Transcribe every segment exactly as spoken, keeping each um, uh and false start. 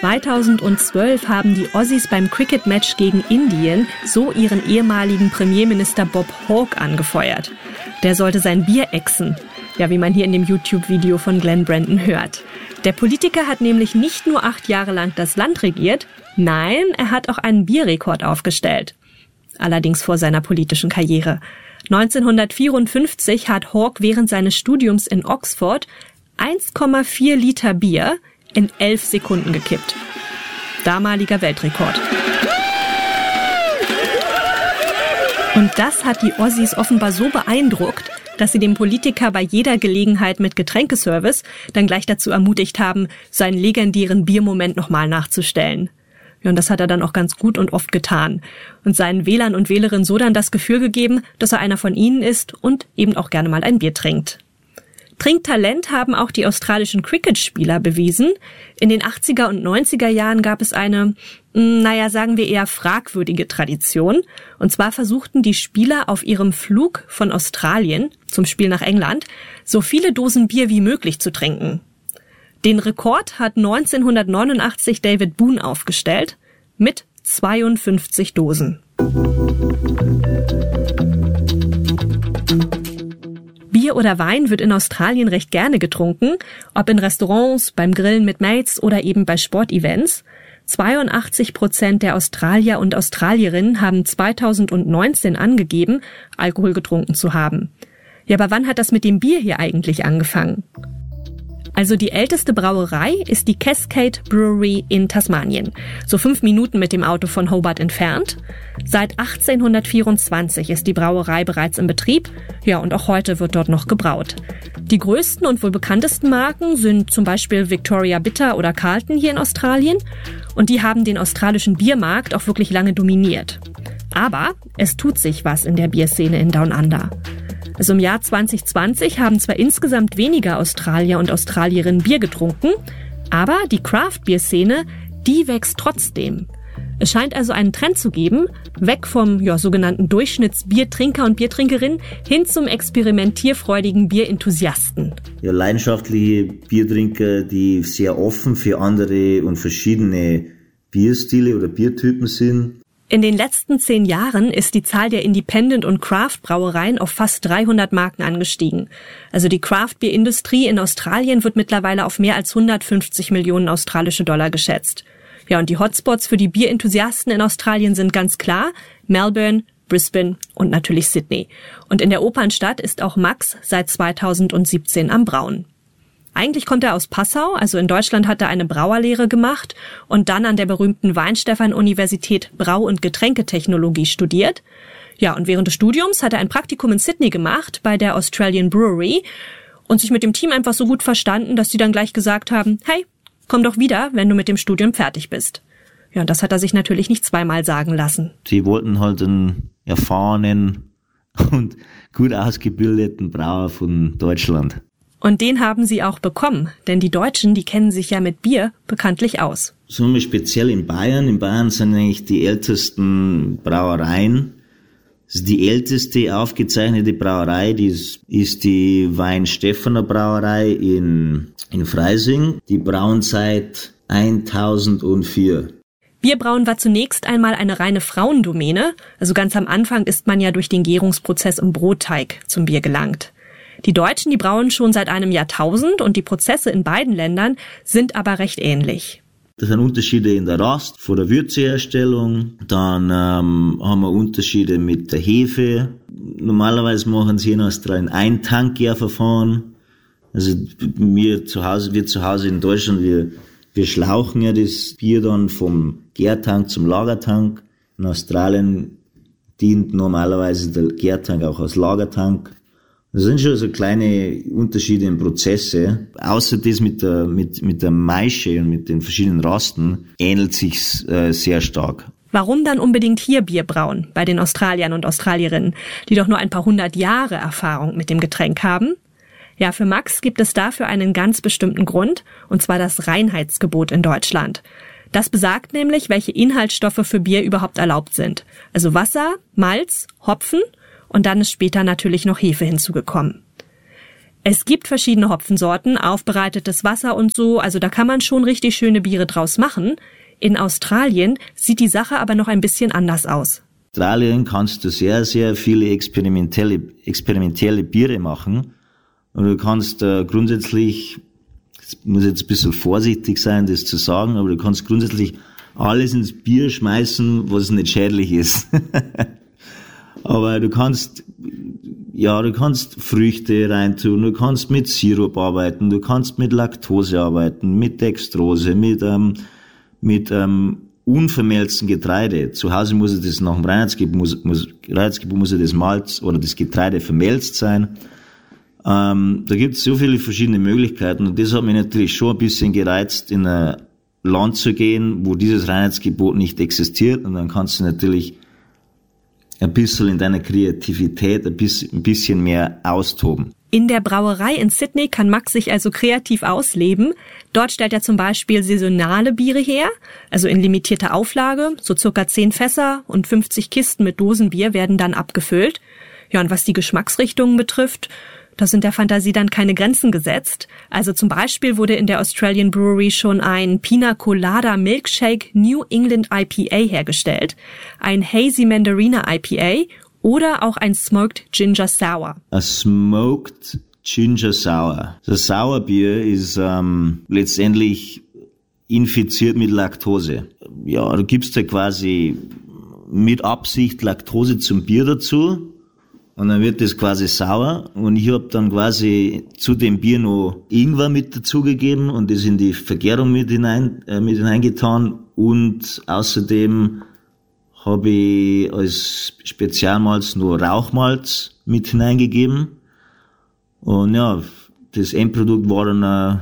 zweitausendzwölf haben die Aussies beim Cricket-Match gegen Indien so ihren ehemaligen Premierminister Bob Hawke angefeuert. Der sollte sein Bier ächzen. Ja, wie man hier in dem YouTube-Video von Glenn Brandon hört. Der Politiker hat nämlich nicht nur acht Jahre lang das Land regiert, nein, er hat auch einen Bierrekord aufgestellt. Allerdings vor seiner politischen Karriere. neunzehnhundertvierundfünfzig hat Hawke während seines Studiums in Oxford eins Komma vier Liter Bier in elf Sekunden gekippt. Damaliger Weltrekord. Und das hat die Aussies offenbar so beeindruckt, dass sie den Politiker bei jeder Gelegenheit mit Getränkeservice dann gleich dazu ermutigt haben, seinen legendären Biermoment nochmal nachzustellen. Ja, und das hat er dann auch ganz gut und oft getan. Und seinen Wählern und Wählerinnen so dann das Gefühl gegeben, dass er einer von ihnen ist und eben auch gerne mal ein Bier trinkt. Trinktalent haben auch die australischen Cricket-Spieler bewiesen. In den achtziger und neunziger Jahren gab es eine, naja, sagen wir eher fragwürdige Tradition. Und zwar versuchten die Spieler auf ihrem Flug von Australien zum Spiel nach England so viele Dosen Bier wie möglich zu trinken. Den Rekord hat neunzehnhundertneunundachtzig David Boone aufgestellt mit zweiundfünfzig Dosen. Bier oder Wein wird in Australien recht gerne getrunken, ob in Restaurants, beim Grillen mit Mates oder eben bei Sportevents. zweiundachtzig Prozent der Australier und Australierinnen haben zweitausendneunzehn angegeben, Alkohol getrunken zu haben. Ja, aber wann hat das mit dem Bier hier eigentlich angefangen? Also die älteste Brauerei ist die Cascade Brewery in Tasmanien, so fünf Minuten mit dem Auto von Hobart entfernt. Seit achtzehnhundertvierundzwanzig ist die Brauerei bereits in Betrieb, ja, und auch heute wird dort noch gebraut. Die größten und wohl bekanntesten Marken sind zum Beispiel Victoria Bitter oder Carlton hier in Australien, und die haben den australischen Biermarkt auch wirklich lange dominiert. Aber es tut sich was in der Bierszene in Down Under. Also im Jahr zwanzig zwanzig haben zwar insgesamt weniger Australier und Australierinnen Bier getrunken, aber die Craft-Bier-Szene, die wächst trotzdem. Es scheint also einen Trend zu geben, weg vom ja, sogenannten Durchschnittsbiertrinker und Biertrinkerin hin zum experimentierfreudigen Bierenthusiasten. Ja, leidenschaftliche Biertrinker, die sehr offen für andere und verschiedene Bierstile oder Biertypen sind. In den letzten zehn Jahren ist die Zahl der Independent- und Craft-Brauereien auf fast dreihundert Marken angestiegen. Also die Craft-Bier-Industrie in Australien wird mittlerweile auf mehr als hundertfünfzig Millionen australische Dollar geschätzt. Ja, und die Hotspots für die Bierenthusiasten in Australien sind ganz klar Melbourne, Brisbane und natürlich Sydney. Und in der Opernstadt ist auch Max seit zweitausendsiebzehn am Brauen. Eigentlich kommt er aus Passau, also in Deutschland hat er eine Brauerlehre gemacht und dann an der berühmten Weinstefan-Universität Brau- und Getränketechnologie studiert. Ja, und während des Studiums hat er ein Praktikum in Sydney gemacht bei der Australian Brewery und sich mit dem Team einfach so gut verstanden, dass sie dann gleich gesagt haben, hey, komm doch wieder, wenn du mit dem Studium fertig bist. Ja, und das hat er sich natürlich nicht zweimal sagen lassen. Sie wollten halt einen erfahrenen und gut ausgebildeten Brauer von Deutschland. Und den haben sie auch bekommen, denn die Deutschen, die kennen sich ja mit Bier bekanntlich aus. So speziell in Bayern. In Bayern sind eigentlich die ältesten Brauereien. Das ist die älteste aufgezeichnete Brauerei, die ist, ist die Weinstephaner Brauerei in, in Freising. Die brauen seit eintausendvier. Bierbrauen war zunächst einmal eine reine Frauendomäne. Also ganz am Anfang ist man ja durch den Gärungsprozess im Brotteig zum Bier gelangt. Die Deutschen, die brauen schon seit einem Jahrtausend und die Prozesse in beiden Ländern sind aber recht ähnlich. Das sind Unterschiede in der Rast, von der Würzeherstellung, dann ähm, haben wir Unterschiede mit der Hefe. Normalerweise machen sie in Australien ein Tankgärverfahren. Also wir zu Hause, wir zu Hause in Deutschland, wir, wir schlauchen ja das Bier dann vom Gärtank zum Lagertank. In Australien dient normalerweise der Gärtank auch als Lagertank. Das sind schon so kleine Unterschiede im Prozesse. Außer das mit der, mit, mit der Maische und mit den verschiedenen Rasten ähnelt sich's äh, sehr stark. Warum dann unbedingt hier Bier brauen, bei den Australiern und Australierinnen, die doch nur ein paar hundert Jahre Erfahrung mit dem Getränk haben? Ja, für Max gibt es dafür einen ganz bestimmten Grund, und zwar das Reinheitsgebot in Deutschland. Das besagt nämlich, welche Inhaltsstoffe für Bier überhaupt erlaubt sind. Also Wasser, Malz, Hopfen, und dann ist später natürlich noch Hefe hinzugekommen. Es gibt verschiedene Hopfensorten, aufbereitetes Wasser und so, also da kann man schon richtig schöne Biere draus machen. In Australien sieht die Sache aber noch ein bisschen anders aus. In Australien kannst du sehr, sehr viele experimentelle, experimentelle Biere machen. Und du kannst äh, grundsätzlich, ich muss jetzt ein bisschen vorsichtig sein, das zu sagen, aber du kannst grundsätzlich alles ins Bier schmeißen, was nicht schädlich ist. Aber du kannst, ja, du kannst Früchte reintun, du kannst mit Sirup arbeiten, du kannst mit Laktose arbeiten, mit Dextrose, mit, ähm, mit, ähm, unvermelzten Getreide. Zu Hause muss das nach dem Reinheitsgebot, muss, muss, Reinheitsgebot muss ja das Malz oder das Getreide vermelzt sein. Ähm, da gibt es so viele verschiedene Möglichkeiten und das hat mich natürlich schon ein bisschen gereizt, in ein Land zu gehen, wo dieses Reinheitsgebot nicht existiert, und dann kannst du natürlich ein bisschen in deiner Kreativität ein bisschen, ein bisschen mehr austoben. In der Brauerei in Sydney kann Max sich also kreativ ausleben. Dort stellt er zum Beispiel saisonale Biere her, also in limitierter Auflage. So circa zehn Fässer und fünfzig Kisten mit Dosenbier werden dann abgefüllt. Ja, und was die Geschmacksrichtungen betrifft, da sind der Fantasie dann keine Grenzen gesetzt. Also zum Beispiel wurde in der Australian Brewery schon ein Pina Colada Milkshake New England I P A hergestellt, ein Hazy Mandarina I P A oder auch ein Smoked Ginger Sour. A Smoked Ginger Sour. Das Sauerbier ist ähm, letztendlich infiziert mit Laktose. Ja, du gibst ja quasi mit Absicht Laktose zum Bier dazu. Und dann wird das quasi sauer, und ich habe dann quasi zu dem Bier noch Ingwer mit dazugegeben und das in die Vergärung mit hinein äh, mit hineingetan, und außerdem habe ich als Spezialmalz nur Rauchmalz mit hineingegeben. Und ja, das Endprodukt war dann ein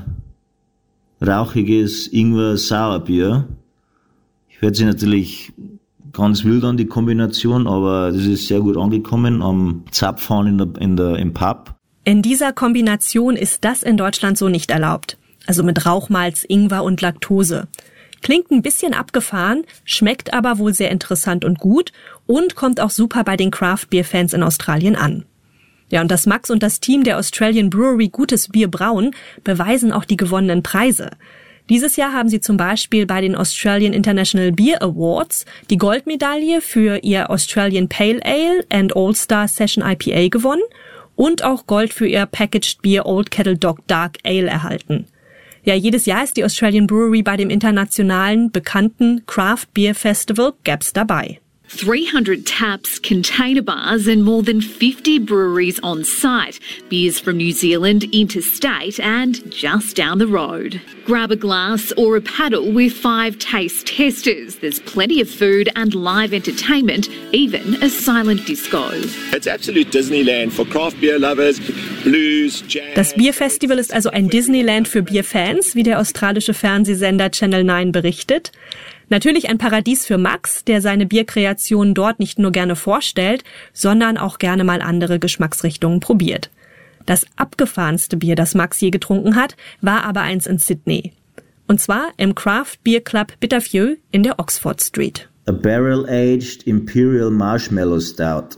rauchiges Ingwer-Sauerbier. Hört sich natürlich ganz wild an, die Kombination, aber das ist sehr gut angekommen am Zapfhahn in der, in der, im Pub. In dieser Kombination ist das in Deutschland so nicht erlaubt. Also mit Rauchmalz, Ingwer und Laktose. Klingt ein bisschen abgefahren, schmeckt aber wohl sehr interessant und gut und kommt auch super bei den Craft-Bier-Fans in Australien an. Ja, und dass Max und das Team der Australian Brewery gutes Bier brauen, beweisen auch die gewonnenen Preise. Dieses Jahr haben sie zum Beispiel bei den Australian International Beer Awards die Goldmedaille für ihr Australian Pale Ale and All-Star Session I P A gewonnen und auch Gold für ihr Packaged Beer Old Kettle Dog Dark Ale erhalten. Ja, jedes Jahr ist die Australian Brewery bei dem internationalen, bekannten Craft Beer Festival G A B S dabei. three hundred taps, container bars and more than fifty breweries on site. Beers from New Zealand, interstate and just down the road. Grab a glass or a paddle with five taste testers. There's plenty of food and live entertainment, even a silent disco. It's absolute Disneyland for craft beer lovers, blues, jazz. Das Bierfestival ist also ein Disneyland für Bierfans, wie der australische Fernsehsender Channel neun berichtet. Natürlich ein Paradies für Max, der seine Bierkreationen dort nicht nur gerne vorstellt, sondern auch gerne mal andere Geschmacksrichtungen probiert. Das abgefahrenste Bier, das Max je getrunken hat, war aber eins in Sydney. Und zwar im Craft Beer Club Bittervieux in der Oxford Street. A Barrel-Aged Imperial Marshmallow Stout.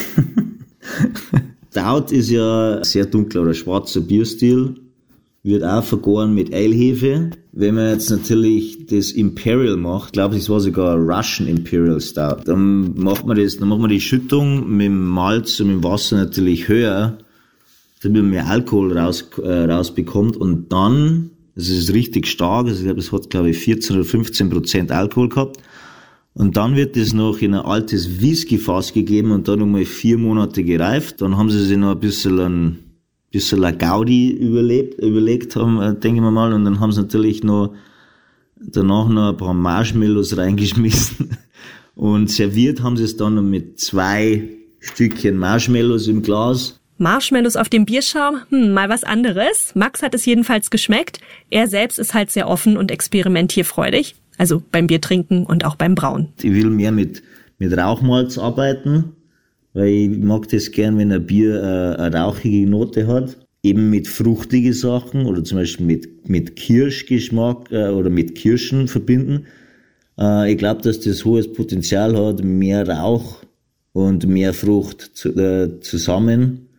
Stout ist ja sehr dunkler oder schwarzer Bierstil. Wird auch vergoren mit Ale-Hefe. Wenn man jetzt natürlich das Imperial macht, glaube ich, es war sogar Russian Imperial Stout, dann macht man das, dann macht man die Schüttung mit dem Malz und mit dem Wasser natürlich höher, damit man mehr Alkohol raus, äh, rausbekommt, und dann, das ist richtig stark, also ich glaube, das hat, glaube ich, vierzehn oder fünfzehn Prozent Alkohol gehabt, und dann wird das noch in ein altes Whisky-Fass gegeben und dann nochmal vier Monate gereift. Dann haben sie sich noch ein bisschen ein bisschen eine Gaudi überlebt, überlegt haben, denke ich mir mal, und dann haben sie natürlich noch danach noch ein paar Marshmallows reingeschmissen und serviert haben sie es dann noch mit zwei Stückchen Marshmallows im Glas. Marshmallows auf dem Bierschaum, hm, mal was anderes. Max hat es jedenfalls geschmeckt. Er selbst ist halt sehr offen und experimentierfreudig, also beim Biertrinken und auch beim Brauen. Ich will mehr mit, mit Rauchmalz arbeiten, weil ich mag das gern, wenn ein Bier äh, eine rauchige Note hat. Eben mit fruchtige Sachen oder zum Beispiel mit, mit Kirschgeschmack äh, oder mit Kirschen verbinden. Äh, ich glaube, dass das hohes Potenzial hat, mehr Rauch und mehr Frucht zu, äh, zusammen.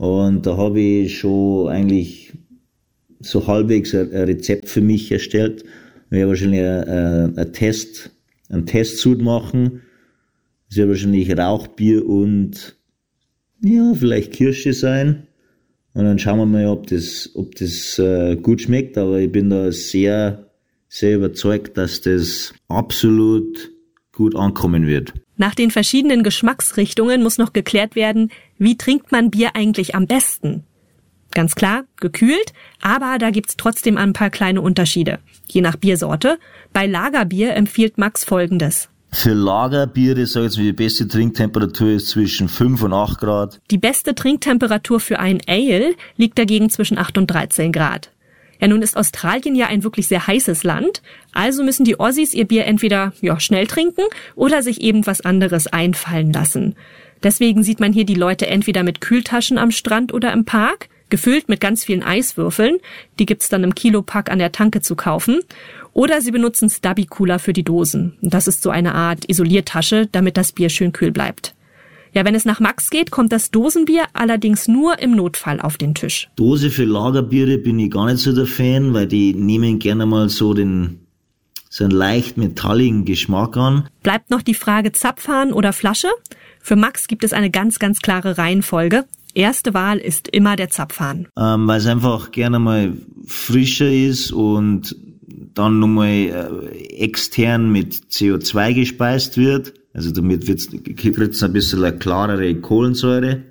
Und da habe ich schon eigentlich so halbwegs ein Rezept für mich erstellt. Ich werde wahrscheinlich ein, ein Test, einen Testsud machen. Es wird wahrscheinlich Rauchbier und ja, vielleicht Kirsche sein. Und dann schauen wir mal, ob das, ob das äh, gut schmeckt. Aber ich bin da sehr, sehr überzeugt, dass das absolut gut ankommen wird. Nach den verschiedenen Geschmacksrichtungen muss noch geklärt werden, wie trinkt man Bier eigentlich am besten? Ganz klar, gekühlt, aber da gibt's trotzdem ein paar kleine Unterschiede, je nach Biersorte. Bei Lagerbier empfiehlt Max Folgendes. Für Lagerbiere, sag ich jetzt mal, die beste Trinktemperatur ist zwischen fünf und acht Grad. Die beste Trinktemperatur für ein Ale liegt dagegen zwischen acht und dreizehn Grad. Ja, nun ist Australien ja ein wirklich sehr heißes Land, also müssen die Aussies ihr Bier entweder ja, schnell trinken oder sich eben was anderes einfallen lassen. Deswegen sieht man hier die Leute entweder mit Kühltaschen am Strand oder im Park, gefüllt mit ganz vielen Eiswürfeln, die gibt's dann im Kilopack an der Tanke zu kaufen, oder sie benutzen Stubby-Cooler für die Dosen. Das ist so eine Art Isoliertasche, damit das Bier schön kühl bleibt. Ja, wenn es nach Max geht, kommt das Dosenbier allerdings nur im Notfall auf den Tisch. Dose für Lagerbiere bin ich gar nicht so der Fan, weil die nehmen gerne mal so den so einen leicht metalligen Geschmack an. Bleibt noch die Frage Zapfhahn oder Flasche? Für Max gibt es eine ganz, ganz klare Reihenfolge. Erste Wahl ist immer der Zapfhahn. Ähm, weil es einfach gerne mal frischer ist und dann nochmal äh, extern mit C O zwei gespeist wird. Also damit kriegt es ein bisschen eine klarere Kohlensäure.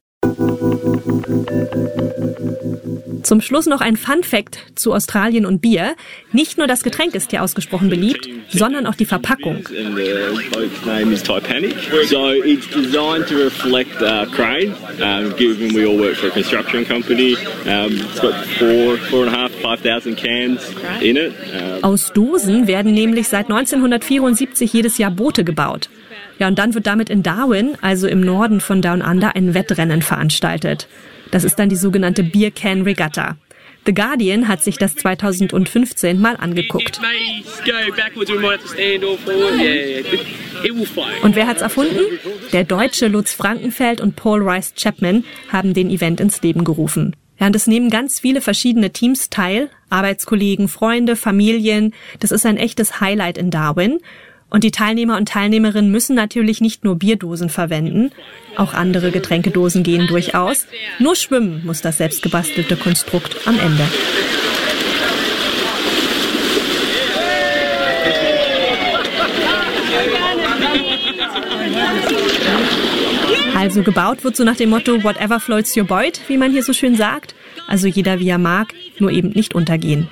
Zum Schluss noch ein Fun-Fact zu Australien und Bier. Nicht nur das Getränk ist hier ausgesprochen beliebt, sondern auch die Verpackung. And the boat's name is Titanic. So it's designed to reflect uh, crane, um, given we all work for a construction company. Um, it's got four, four and a half, five thousand cans in it. Um, Aus Dosen werden nämlich seit neunzehnhundertvierundsiebzig jedes Jahr Boote gebaut. Ja, und dann wird damit in Darwin, also im Norden von Down Under, ein Wettrennen veranstaltet. Das ist dann die sogenannte Beer Can Regatta. The Guardian hat sich das zweitausendfünfzehn mal angeguckt. Und wer hat's erfunden? Der Deutsche Lutz Frankenfeld und Paul Rice Chapman haben den Event ins Leben gerufen. Ja, und es nehmen ganz viele verschiedene Teams teil, Arbeitskollegen, Freunde, Familien. Das ist ein echtes Highlight in Darwin. Und die Teilnehmer und Teilnehmerinnen müssen natürlich nicht nur Bierdosen verwenden, auch andere Getränkedosen gehen durchaus. Nur schwimmen muss das selbstgebastelte Konstrukt am Ende. Also gebaut wird so nach dem Motto whatever floats your boat, wie man hier so schön sagt. Also jeder wie er mag, nur eben nicht untergehen.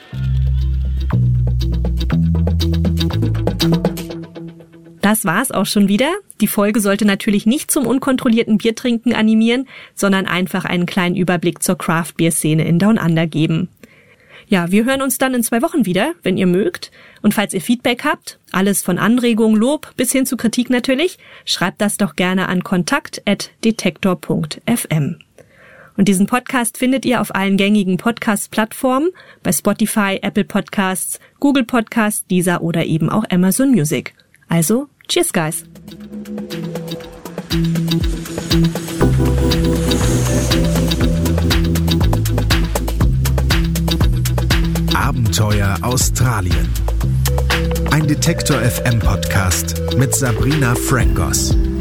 Das war's auch schon wieder. Die Folge sollte natürlich nicht zum unkontrollierten Biertrinken animieren, sondern einfach einen kleinen Überblick zur Craft-Bier-Szene in Down Under geben. Ja, wir hören uns dann in zwei Wochen wieder, wenn ihr mögt. Und falls ihr Feedback habt, alles von Anregung, Lob bis hin zu Kritik natürlich, schreibt das doch gerne an kontakt at detektor punkt f m. Und diesen Podcast findet ihr auf allen gängigen Podcast-Plattformen, bei Spotify, Apple Podcasts, Google Podcasts, Deezer oder eben auch Amazon Music. Also, cheers, guys! Abenteuer Australien. Ein Detektor F M Podcast mit Sabrina Frangos.